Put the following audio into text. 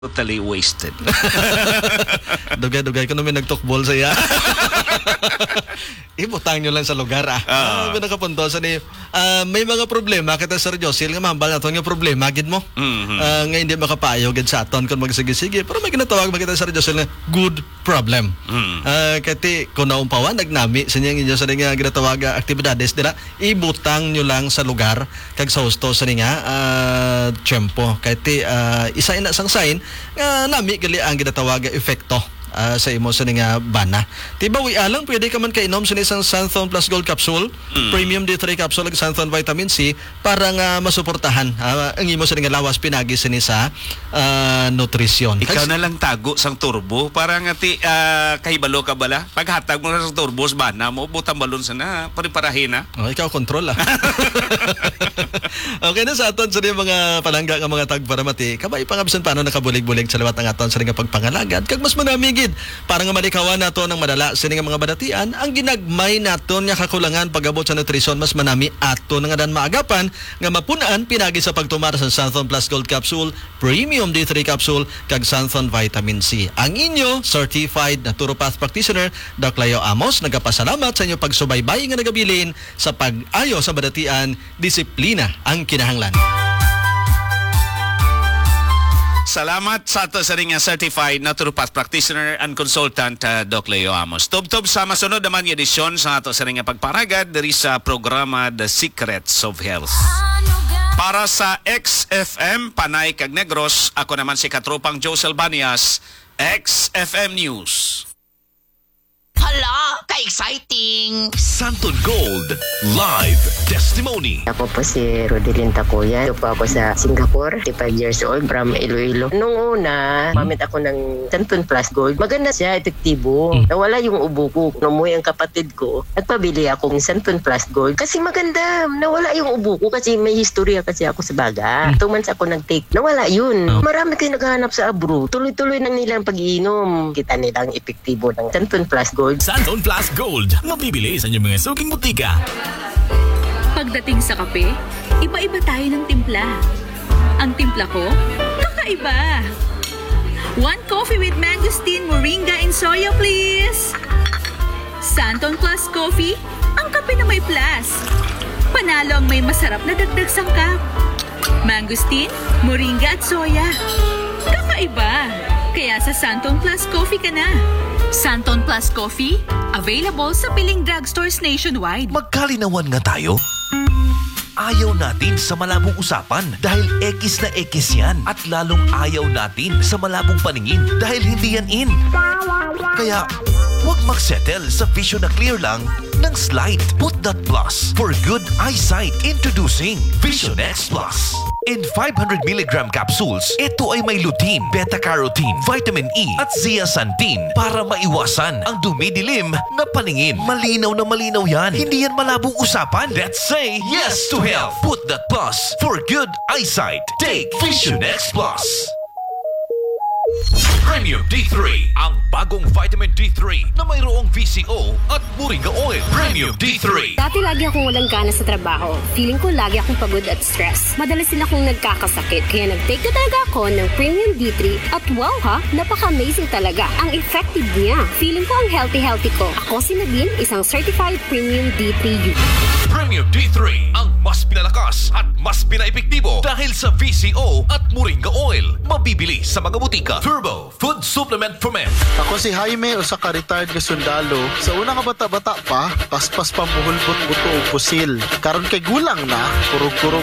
Totally wasted. Dugay-dugay ko namin nagtukbol sa iya. Ibutang nyo lang sa lugar may nakapunto sa ni may mga problema kita Sir Josil nga mahambal nato nga problema gid mo. Nga hindi makapayo gid sa aton kun magsige-sige pero may ginatawag makita Sir Josil nga good problem. Kati kun naumpawan nagnami sa inyo sa nga ginatawag aktibidades dira ibutang nyo lang sa lugar kag sa husto sa nga tiyempo kati isa ina sang sign nga nami gali ang ginatawag epekto sa imo sa nga bana. Tiba wi alang pwede ka man kainom sa isang Santhon Plus Gold Capsule, Premium D3 Capsule ug Santhon Vitamin C para nga masuportahan ang imo sa nga lawas pinagi sa nutrisyon. Ikaw na lang tago sang turbo para nga ti kahibalo ka bala. Paghatag mo sa turbo sa bana mo butang balon sa na pariparahin na. Ikaw kontrol Okay na sa aton sa mga palangga nga mga tagparamati. Kabay pangabsan paano nakabulig-bulig sa liwat ang aton sa nga pagpangalagad kag mas manamigid para nga malikawan nato ng madala sa nga mga badatian ang ginagmay naton nga kakulangan pag-abot sa nutrisyon mas manami ato nga dan maagapan nga mapunaan pinagi sa pagtumar sa Santhon Plus Gold Capsule, Premium D3 Capsule kag Santhon Vitamin C. Ang inyo certified naturopath practitioner Doc Leo Amos nagapasalamat sa inyo pagsubaybay nga nagabilin sa pag-ayo sa badatian, disiplina ang kinahanglan. Salamat sa ato sa ring certified naturopath practitioner and consultant Doc Leo Amos. Tub-tub sa masunod naman yung edisyon sa ato sa ring pagparagad dari sa programa The Secrets of Health. Para sa XFM Panay kag Negros, ako naman si Katropang Joe Salbanias, XFM News. Hala, ka-exciting! Santon Gold Live Testimony. Ako po si Rodelyn Takuya. Ito po ako sa Singapore, 35 years old, from Iloilo. Nung una, mamit ako ng Santon Plus Gold. Maganda siya, epektibo. Nawala yung ubo ko. Numuwi ang kapatid ko. Nagpabili akong Santon Plus Gold. Kasi maganda. Nawala yung ubo ko kasi may historya kasi ako sa baga. 2 months ako nag-take. Nawala yun. Marami kayo naghahanap sa abro. Tuloy-tuloy nang nilang pag-iinom. Kita nilang epektibo ng Santon Plus Gold. Santon Plus Gold. Mabibili sa inyong mga suking butika. Pagdating sa kape, iba-iba tayo ng timpla. Ang timpla ko, kakaiba. 1 coffee with mangosteen, moringa, and soya, please. Santon Plus Coffee, ang kape na may plus. Panalo ang may masarap na dagdag sangkap. Mangosteen, moringa at soya. Kakaiba. Kaya sa Santon Plus Coffee ka na. Santon Plus Coffee, available sa piling drugstores nationwide. Magkalinawan nga tayo. Ayaw natin sa malabong usapan dahil ekis na ekis yan. At lalong ayaw natin sa malabong paningin dahil hindi yan in. Kaya, huwag magsettle sa vision na clear lang ng Slight. Put that plus for good eyesight. Introducing Vision X Plus. In 500mg capsules, ito ay may lutein, beta-carotene, vitamin E at zeaxanthin para maiwasan ang dumidilim na paningin. Malinaw na malinaw yan. Hindi yan malabong usapan. Let's say yes to health. Put that plus for good eyesight. Take Vision X Plus. Premium D3, ang bagong vitamin D3 na mayroong VCO at moringa oil. Premium D3. Dati lagi akong walang gana sa trabaho. Feeling ko lagi akong pagod at stress. Madalas din akong nagkakasakit. Kaya nag-take na talaga ako ng Premium D3 at wow ha, napaka-amazing talaga. Ang effective niya. Feeling ko ang healthy-healthy ko. Ako si Nadine, isang certified Premium D3 user. Premium D3, ang mas pinalakas at mas pinaepektibo dahil sa VCO at moringa oil. Mabibili sa mga butika. Turbo Food Supplement for Men. Ako si Jaime o sa ka-retired nga sundalo. Sa una nga bata-bata pa, paspas pamuhulbot buto o pusil. Karon kay gulang na, kurog-kurog